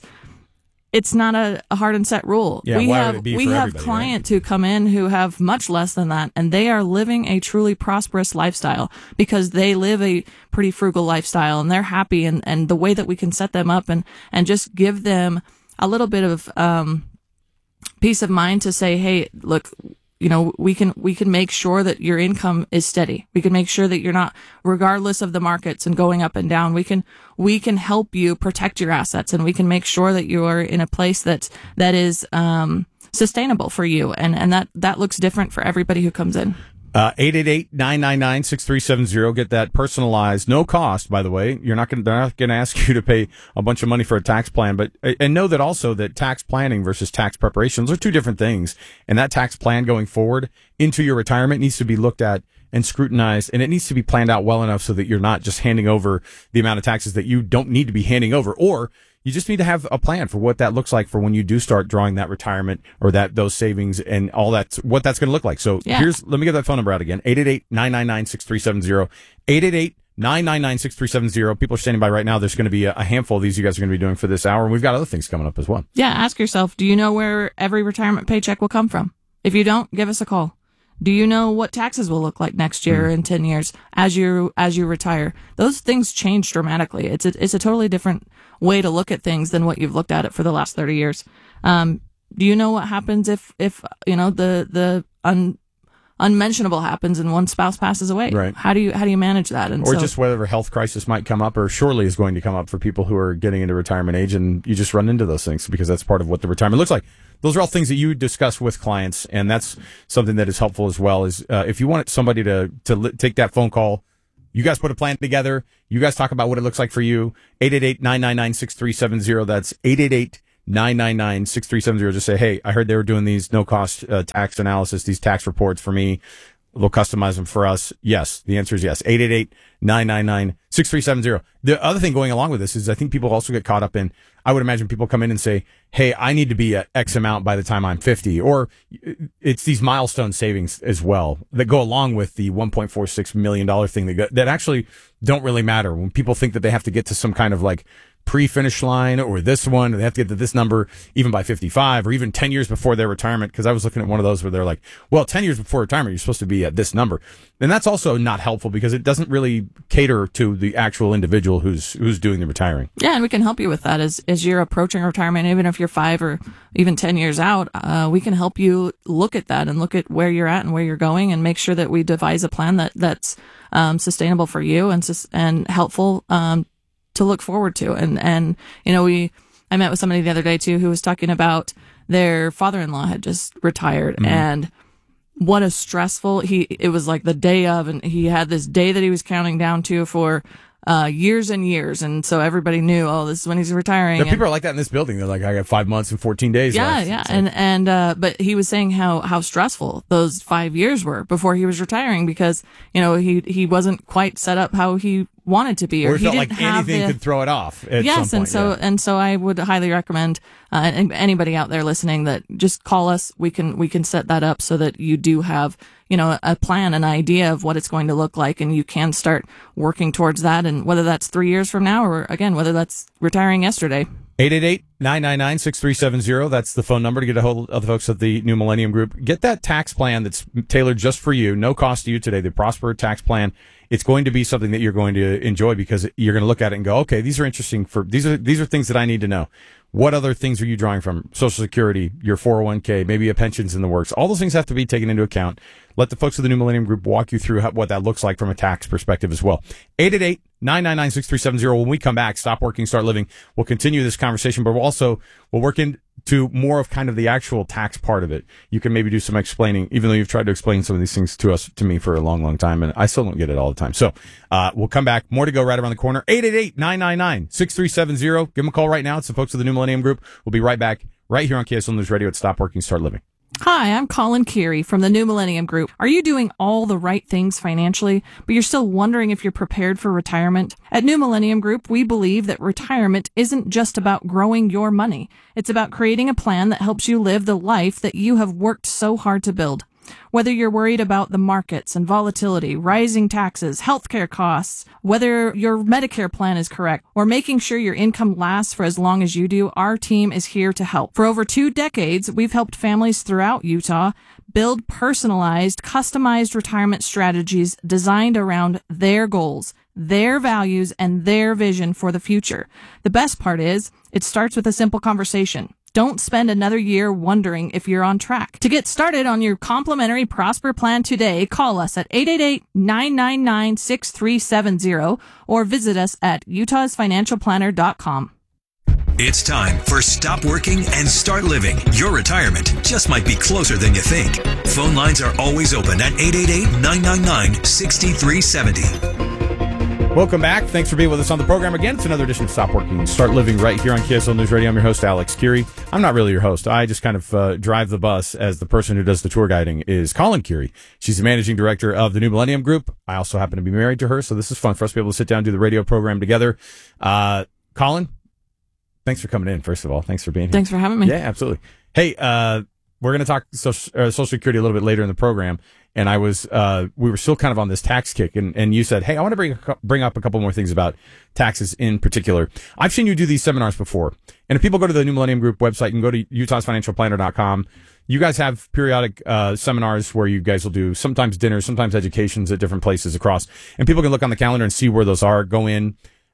It's not a, a hard and set rule. Yeah, we why have would it be we for have everybody, clients who come in who have much less than that, and they are living a truly prosperous lifestyle because they live a pretty frugal lifestyle and they're happy. And, and the way that we can set them up and, and just give them a little bit of um, peace of mind to say, hey, look, you know, we can, we can make sure that your income is steady. We can make sure that you're not, regardless of the markets and going up and down, we can, we can help you protect your assets and we can make sure that you are in a place that's, that is, um, sustainable for you. And, and that, that looks different for everybody who comes in. Uh, eight eight eight, nine nine nine, six three seven zero. Get that personalized, no cost, by the way. You're not going to, they're not going to ask you to pay a bunch of money for a tax plan, but, and know that also that tax planning versus tax preparations are two different things. And that tax plan going forward into your retirement needs to be looked at and scrutinized, and it needs to be planned out well enough so that you're not just handing over the amount of taxes that you don't need to be handing over, or you just need to have a plan for what that looks like for when you do start drawing that retirement or that those savings and all that, what that's going to look like. So Yeah. here's, let me get that phone number out again. eight eight eight, nine nine nine, six three seven zero. eight eight eight, nine nine nine, six three seven zero. People are standing by right now. There's going to be a, a handful of these you guys are going to be doing for this hour. And we've got other things coming up as well. Yeah. Ask yourself, do you know where every retirement paycheck will come from? If you don't, give us a call. Do you know what taxes will look like next year in ten years as you as you retire? Those things change dramatically. It's a, it's a totally different way to look at things than what you've looked at it for the last thirty years. Um, do you know what happens if, if, you know, the, the un, unmentionable happens and one spouse passes away? Right. How do you, how do you manage that? And or so, just whatever health crisis might come up or surely is going to come up for people who are getting into retirement age, and you just run into those things because that's part of what the retirement looks like. Those are all things that you discuss with clients, and that's something that is helpful as well. Is uh, if you want somebody to to li- take that phone call, you guys put a plan together. You guys talk about what it looks like for you. eight eight eight, nine nine nine, six three seven zero. That's eight eight eight, nine nine nine, six three seven zero. Just say, hey, I heard they were doing these no cost uh, tax analysis, these tax reports for me. They'll customize them for us. Yes. The answer is yes. eight eight eight, nine nine nine, six three seven zero. The other thing going along with this is I think people also get caught up in, I would imagine people come in and say, hey, I need to be at X amount by the time I'm fifty, or it's these milestone savings as well that go along with the one point four six million dollars thing that, go, that actually don't really matter when people think that they have to get to some kind of like pre-finish line or this one, they have to get to this number even by fifty-five or even ten years before their retirement. Because I was looking at one of those where they're like, well, ten years before retirement, you're supposed to be at this number. And that's also not helpful because it doesn't really cater to the actual individual who's who's doing the retiring. Yeah, and we can help you with that as, as you're approaching retirement, even if you're five or even ten years out. Uh, we can help you look at that and look at where you're at and where you're going and make sure that we devise a plan that, that's um, sustainable for you and, sus- and helpful um to look forward to. And, and, you know, we, I met with somebody the other day too, who was talking about their father-in-law had just retired mm-hmm. and what a stressful, he, it was like the day of, and he had this day that he was counting down to for, uh, years and years. And so everybody knew, oh, this is when he's retiring. Yeah, and, people are like that in this building. They're like, I got five months and fourteen days yeah, left. Yeah. Like, and, and, uh, but he was saying how, how stressful those five years were before he was retiring because, you know, he, he wasn't quite set up how he wanted to be, or, or it he felt didn't like have anything the, could throw it off. At yes, some point, and so yeah. and so I would highly recommend uh, anybody out there listening that just call us. We can we can set that up so that you do have, you know, a plan, an idea of what it's going to look like, and you can start working towards that. And whether that's three years from now, or again, whether that's retiring yesterday. eight eight eight, nine nine nine, six three seven zero. That's the phone number to get a hold of the folks at the New Millennium Group. Get that tax plan that's tailored just for you, no cost to you today, the Prosper Tax Plan. It's going to be something that you're going to enjoy because you're going to look at it and go, okay, these are interesting for, these are, these are things that I need to know. What other things are you drawing from? Social Security, your four oh one k, maybe a pension's in the works. All those things have to be taken into account. Let the folks of the New Millennium Group walk you through how, what that looks like from a tax perspective as well. eight eight eight, nine nine nine, six three seven zero. When we come back, Stop Working, Start Living, we'll continue this conversation, but we'll also, we'll work into more of kind of the actual tax part of it. You can maybe do some explaining, even though you've tried to explain some of these things to us, to me for a long, long time, and I still don't get it all the time. So, uh, we'll come back. More to go right around the corner. eight eight eight, nine nine nine, six three seven zero. Give them a call right now. It's the folks of the New Millennium Group. We'll be right back right here on K S L News Radio at Stop Working, Start Living. Hi, I'm Colin Keary from the New Millennium Group. Are you doing all the right things financially, but you're still wondering if you're prepared for retirement? At New Millennium Group, we believe that retirement isn't just about growing your money. It's about creating a plan that helps you live the life that you have worked so hard to build. Whether you're worried about the markets and volatility, rising taxes, healthcare costs, whether your Medicare plan is correct, or making sure your income lasts for as long as you do, our team is here to help. For over two decades, we've helped families throughout Utah build personalized, customized retirement strategies designed around their goals, their values, and their vision for the future. The best part is, it starts with a simple conversation. Don't spend another year wondering if you're on track. To get started on your complimentary Prosper plan today, call us at eight eight eight, nine nine nine, six three seven zero or visit us at utahs financial planner dot com. It's time for Stop Working and Start Living. Your retirement just might be closer than you think. Phone lines are always open at eight eight eight, nine nine nine, six three seven zero. Welcome back. Thanks for being with us on the program again. It's another edition of Stop Working and Start Living right here on K S L News Radio. I'm your host, Alex Keary. I'm not really your host. I just kind of uh, drive the bus, as the person who does the tour guiding is Colin Keary. She's the managing director of the New Millennium Group. I also happen to be married to her, so this is fun for us to be able to sit down and do the radio program together. Uh, Colin, thanks for coming in, first of all. Thanks for being here. Thanks for having me. Yeah, absolutely. Hey, uh, we're going to talk social, uh, Social Security a little bit later in the program. And I was, uh, we were still kind of on this tax kick, and, and you said, hey, I want to bring, a, bring up a couple more things about taxes in particular. I've seen you do these seminars before. And if people go to the New Millennium Group website, you can go to utahs financial planner dot com. You guys have periodic, uh, seminars where you guys will do sometimes dinners, sometimes educations at different places across. And people can look on the calendar and see where those are, go in.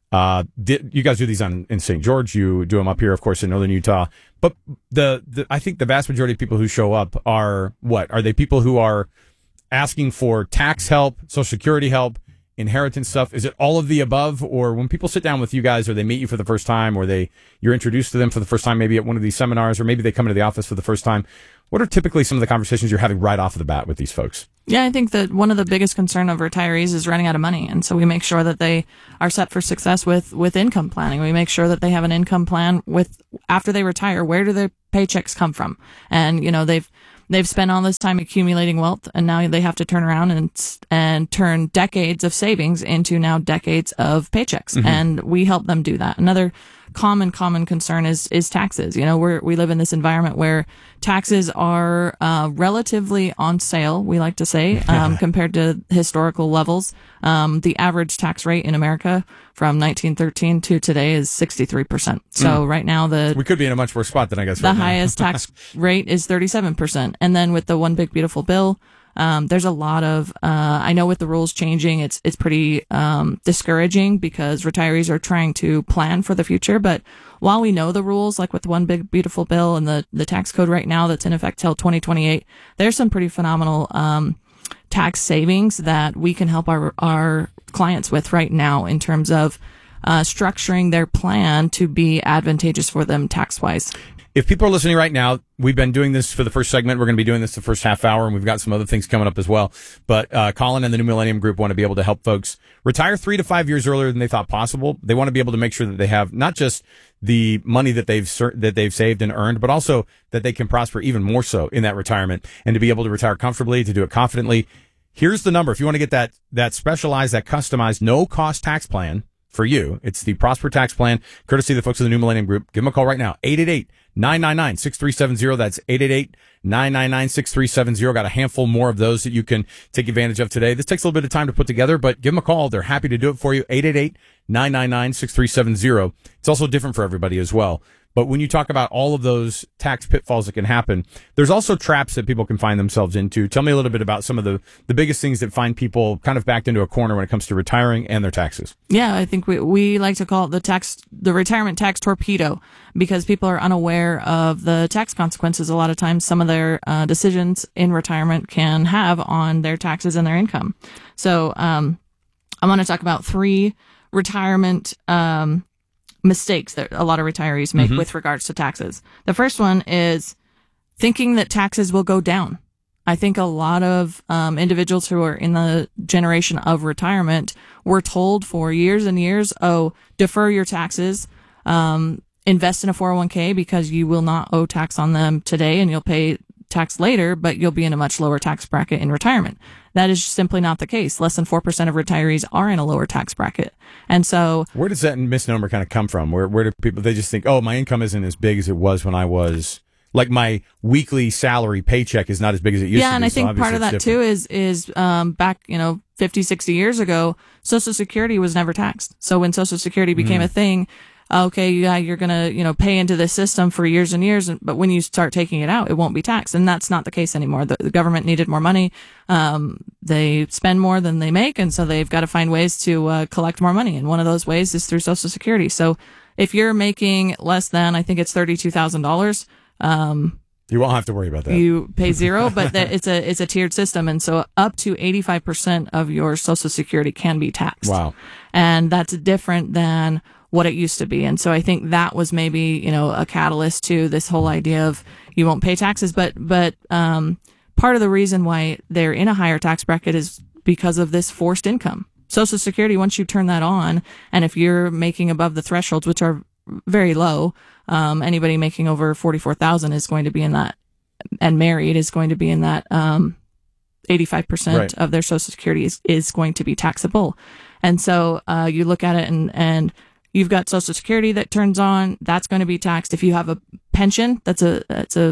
Uh, did, you guys do these on in Saint George. You do them up here, of course, in northern Utah. But the, the I think the vast majority of people who show up are what? Are they people who are asking for tax help, Social Security help, inheritance stuff? Is it all of the above? Or when people sit down with you guys, or they meet you for the first time, or they you're introduced to them for the first time, maybe at one of these seminars, or maybe they come into the office for the first time, what are typically some of the conversations you're having right off the bat with these folks? Yeah, I think that one of the biggest concern of retirees is running out of money. And so we make sure that they are set for success with, with income planning. We make sure that they have an income plan with, after they retire, where do their paychecks come from? And, you know, they've, they've spent all this time accumulating wealth, and now they have to turn around and, and turn decades of savings into now decades of paychecks. Mm-hmm. And we help them do that. Another common, common concern is, is taxes. You know, we're, we live in this environment where taxes are, uh, relatively on sale, we like to say, um, compared to historical levels. Um, the average tax rate in America from nineteen thirteen to today is sixty-three percent. So mm. right now the, we could be in a much worse spot than I guess the right highest tax rate is thirty-seven percent. And then with the One Big Beautiful Bill, Um, there's a lot of, uh, I know with the rules changing, it's, it's pretty, um, discouraging because retirees are trying to plan for the future. But while we know the rules, like with the One Big Beautiful Bill and the, the tax code right now that's in effect till twenty twenty-eight, there's some pretty phenomenal, um, tax savings that we can help our, our clients with right now in terms of, uh, structuring their plan to be advantageous for them tax wise. If people are listening right now, we've been doing this for the first segment. We're going to be doing this the first half hour, and we've got some other things coming up as well. But uh, Colin and the New Millennium Group want to be able to help folks retire three to five years earlier than they thought possible. They want to be able to make sure that they have not just the money that they've that they've saved and earned, but also that they can prosper even more so in that retirement, and to be able to retire comfortably, to do it confidently. Here's the number. If you want to get that that specialized, that customized, no-cost tax plan for you, it's the Prosper Tax Plan, courtesy of the folks of the New Millennium Group. Give them a call right now, eight eight eight, nine nine nine, six three seven zero. That's eight eight eight, nine nine nine, six three seven zero. Got a handful more of those that you can take advantage of today. This takes a little bit of time to put together, but give them a call. They're happy to do it for you, eight eight eight, nine nine nine, six three seven zero. It's also different for everybody as well. But when you talk about all of those tax pitfalls that can happen, there's also traps that people can find themselves into. Tell me a little bit about some of the, the biggest things that find people kind of backed into a corner when it comes to retiring and their taxes. Yeah, I think we, we like to call it the tax, the retirement tax torpedo, because people are unaware of the tax consequences. A lot of times some of their uh, decisions in retirement can have on their taxes and their income. So, um, I want to talk about three retirement, um, mistakes that a lot of retirees make mm-hmm. with regards to taxes. The first one is thinking that taxes will go down. I think a lot of um, individuals who are in the generation of retirement were told for years and years, oh, defer your taxes, um, invest in a four oh one k because you will not owe tax on them today and you'll pay tax later, but you'll be in a much lower tax bracket in retirement. That is simply not the case. Less than four percent of retirees are in a lower tax bracket. And so, where does that misnomer kind of come from? Where, where do people, they just think, oh, my income isn't as big as it was when I was, like my weekly salary paycheck is not as big as it used yeah, to be. Yeah, and I think so part of that different. too is, is, um, back, you know, fifty, sixty years ago, Social Security was never taxed. So when Social Security became mm. a thing, okay, yeah, you're going to, you know, pay into this system for years and years, but when you start taking it out, it won't be taxed. And that's not the case anymore. The, the government needed more money. Um, they spend more than they make. And so they've got to find ways to uh, collect more money. And one of those ways is through Social Security. So if you're making less than, I think it's thirty-two thousand dollars, um, you won't have to worry about that. You pay zero, but that it's a, it's a tiered system. And so up to eighty-five percent of your Social Security can be taxed. Wow. And that's different than what it used to be. And so I think that was maybe, you know, a catalyst to this whole idea of you won't pay taxes. But, but, um, part of the reason why they're in a higher tax bracket is because of this forced income. Social Security, once you turn that on, and if you're making above the thresholds, which are very low, um, anybody making over forty-four thousand is going to be in that, and married is going to be in that, um, eighty-five percent right. of their Social Security is, is going to be taxable. And so, uh, you look at it and, and, you've got Social Security that turns on, that's going to be taxed. If you have a pension, that's a, that's a,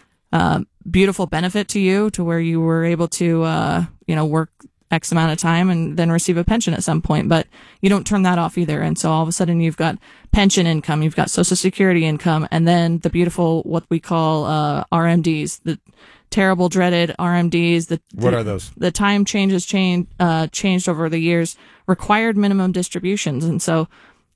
uh, beautiful benefit to you to where you were able to, uh, you know, work X amount of time and then receive a pension at some point, but you don't turn that off either. And so all of a sudden you've got pension income, you've got Social Security income, and then the beautiful, what we call, uh, R M Ds, the terrible, dreaded R M Ds. The, what the, are those? The time changes change, uh, changed over the years, required minimum distributions. And so,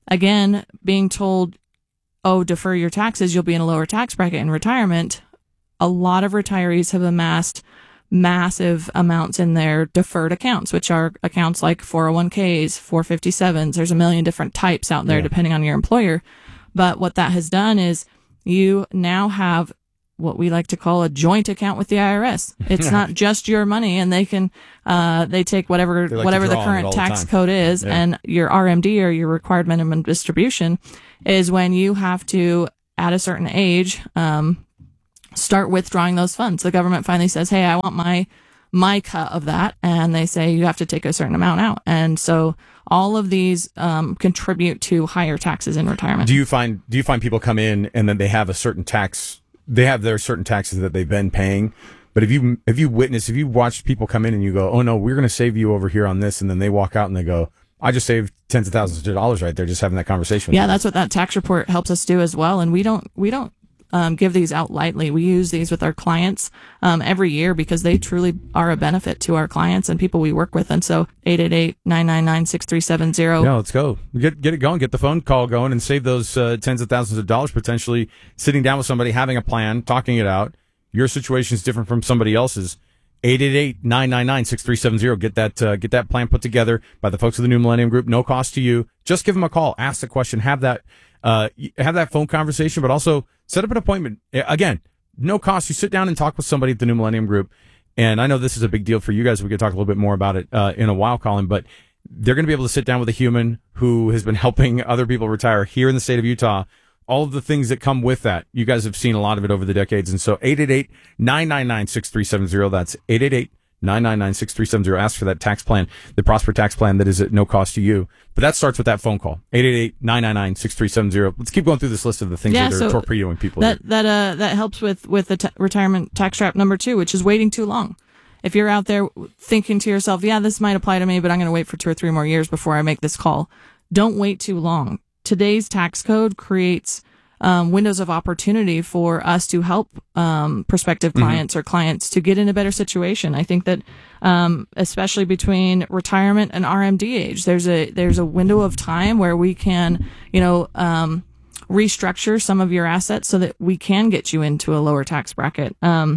again, being told, oh, defer your taxes, you'll be in a lower tax bracket in retirement. A lot of retirees have amassed massive amounts in their deferred accounts, which are accounts like four oh one k's, four fifty-sevens. There's a million different types out there, yeah, depending on your employer. But what that has done is you now have what we like to call a joint account with the I R S. It's not just your money, and they can, uh, they take whatever, like whatever the current tax the code is, yeah. and your R M D, or your required minimum distribution, is when you have to, at a certain age, um, start withdrawing those funds. The government finally says, hey, I want my, my cut of that. And they say you have to take a certain amount out. And so all of these, um, contribute to higher taxes in retirement. Do you find, do you find people come in and then they have a certain tax, they have their certain taxes that they've been paying? But if you, if you witness, if you watch people come in and you go, oh no, we're going to save you over here on this. And then they walk out and they go, I just saved tens of thousands of dollars right there just having that conversation with Yeah, you. that's what that tax report helps us do as well. And we don't, we don't, Um, give these out lightly. We use these with our clients um, every year because they truly are a benefit to our clients and people we work with. And so eight eight eight, nine nine nine, six three seven zero. Yeah, let's go. Get get it going. Get the phone call going and save those uh, tens of thousands of dollars potentially sitting down with somebody, having a plan, talking it out. Your situation is different from somebody else's. eight eight eight, nine nine nine, six three seven zero. Get that uh, get that plan put together by the folks of the New Millennium Group. No cost to you. Just give them a call. Ask the question. Have that uh, have that phone conversation, but also set up an appointment. Again, no cost. You sit down and talk with somebody at the New Millennium Group. And I know this is a big deal for you guys. We could talk a little bit more about it uh, in a while, Colin, but they're going to be able to sit down with a human who has been helping other people retire here in the state of Utah. All of the things that come with that. You guys have seen a lot of it over the decades. And so eight eight eight, nine nine nine, six three seven zero. That's eight eight eight, nine nine nine, six three seven zero. Ask for that tax plan, the Prosper tax plan that is at no cost to you. But that starts with that phone call. eight eight eight, nine nine nine, six three seven zero. Let's keep going through this list of the things Yeah, that so are torpedoing people. That, here. that, uh, that helps with, with the t- retirement tax trap number two, which is waiting too long. If you're out there thinking to yourself, yeah, this might apply to me, but I'm going to wait for two or three more years before I make this call. Don't wait too long. Today's tax code creates Um, windows of opportunity for us to help um, prospective clients mm-hmm. or clients to get in a better situation. I think that um, especially between retirement and R M D age, there's a there's a window of time where we can, you know, um, restructure some of your assets so that we can get you into a lower tax bracket. Um,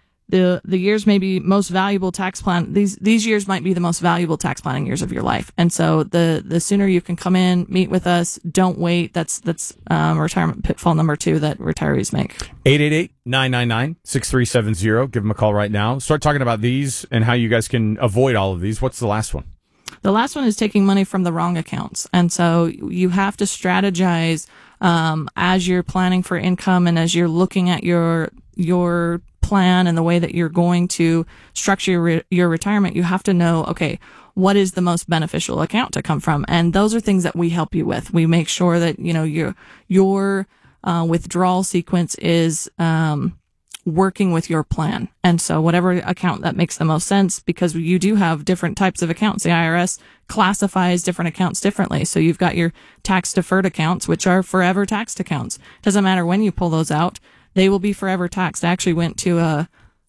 the the years may be most valuable tax plan. These these years might be the most valuable tax planning years of your life. And so the the sooner you can come in, meet with us, don't wait. That's that's um, retirement pitfall number two that retirees make. eight eight eight, nine nine nine, six three seven zero. Give them a call right now. Start talking about these and how you guys can avoid all of these. What's the last one? The last one is taking money from the wrong accounts. And so you have to strategize um, as you're planning for income and as you're looking at your your plan and the way that you're going to structure your, re- your retirement. You have to know, okay, what is the most beneficial account to come from? And those are things that we help you with. We make sure that, you know, your, your, uh, withdrawal sequence is, um, working with your plan. And so whatever account that makes the most sense, because you do have different types of accounts. The I R S classifies different accounts differently. So you've got your tax deferred accounts, which are forever taxed accounts. Doesn't matter when you pull those out. They will be forever taxed. I actually went to a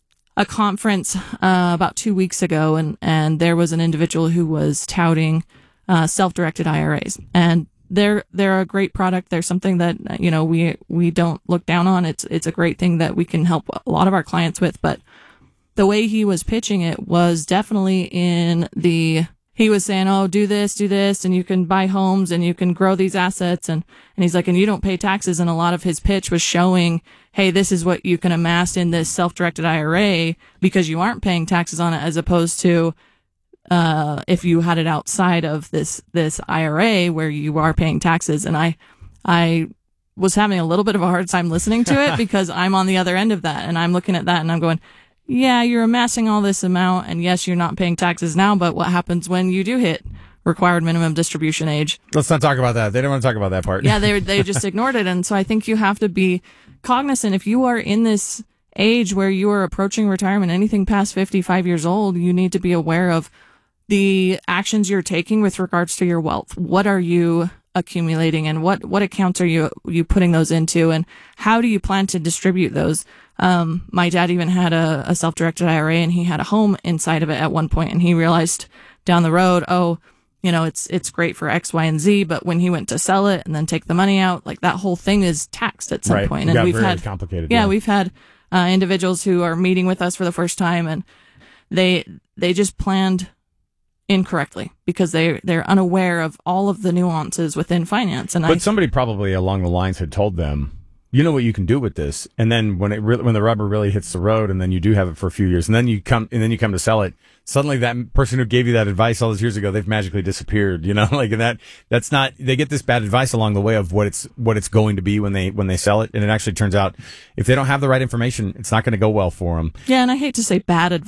a conference uh, about two weeks ago, and, and there was an individual who was touting uh, self-directed I R As, and they're they're a great product. They're something that you know we we don't look down on. It's it's a great thing that we can help a lot of our clients with. But the way he was pitching it was definitely in the he was saying, oh, do this, do this, and you can buy homes and you can grow these assets. And, and he's like, and you don't pay taxes. And a lot of his pitch was showing, hey, this is what you can amass in this self-directed I R A because you aren't paying taxes on it, as opposed to, uh, if you had it outside of this, this I R A where you are paying taxes. And I, I was having a little bit of a hard time listening to it because I'm on the other end of that. And I'm looking at that and I'm going, yeah, you're amassing all this amount, and yes, you're not paying taxes now, but what happens when you do hit required minimum distribution age? Let's not talk about that. They don't want to talk about that part. Yeah, they they just ignored it. And so I think you have to be cognizant. If you are in this age where you are approaching retirement, anything past fifty-five years old, you need to be aware of the actions you're taking with regards to your wealth. What are you accumulating, and what, what accounts are you, you putting those into, and how do you plan to distribute those? Um, my dad even had a, a self-directed I R A, and he had a home inside of it at one point, and he realized down the road, oh, you know, it's it's great for X, Y, and Z, but when he went to sell it and then take the money out, like that whole thing is taxed at some Right. point. It And got we've very had complicated, Yeah, yeah. we've had uh, individuals who are meeting with us for the first time, and they they just planned incorrectly because they they're unaware of all of the nuances within finance. And But I somebody probably along the lines had told them, you know what you can do with this, and then when it re- when the rubber really hits the road, and then you do have it for a few years, and then you come and then you come to sell it. Suddenly, that person who gave you that advice all those years ago, they've magically disappeared. You know, like and that that's not. They get this bad advice along the way of what it's what it's going to be when they when they sell it, and it actually turns out if they don't have the right information, it's not going to go well for them. Yeah, and I hate to say bad advice.